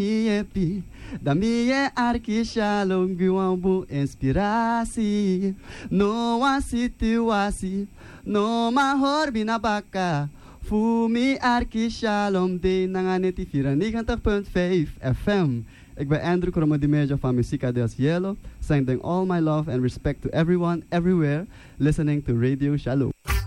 Yepi, da minha arque shalom guambu inspiratie. No a situatie, no ma horbi na baka. Fumi arque shalom de nanganeti 94.5 FM. Ik ben Andrew Kromodimeja van Musica del Cielo, sending all my love and respect to everyone, everywhere, listening to Radio Shalom.